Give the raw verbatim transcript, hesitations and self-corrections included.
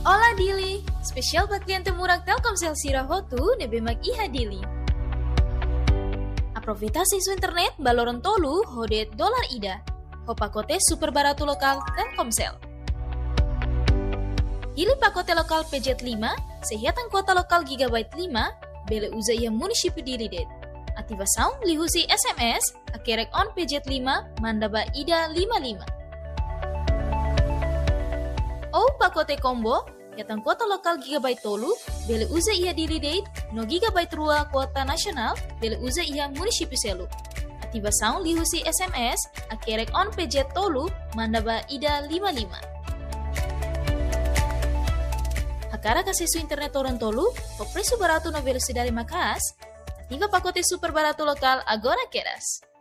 Ola Dili, spesial buat klien temurang Telkomsel Sirahotu nebe mag iha Dili. Aproveitasi isu internet baloron tolu hode dolar ida. Ho pakote super baratu lokal Telkomsel. Pilih pakote lokal P J lima, sehatan kuota lokal gigabyte lima, bele uza iha munisipi Dili det. Aktivasaun lihusi S M S, akerek on P J lima, mandaba ida lima lima. Oh pakote combo, yatan kuota lokal gigabyte tolu, bele uza iha Dili date, no gigabyte rua kuota nasional, bele uza iha munisipi selu. Aktivasaun lihusi S M S, akerek on P J tolu, mandaba ida lima lima. Akara kasesu internet orang tolu, po presu baratu no velocidade makas, aktiva pakote super baratu lokal agora queras.